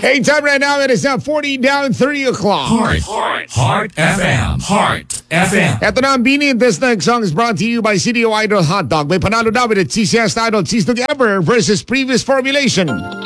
Hey, time right now, it is now 40 down 30 o'clock. Heart FM. Heart FM. Ito na ang Bini. This next song is brought to you by CDO Idol Hot Dog. May panalo daw with CCS Idol Cheese Dog Ever versus previous formulation.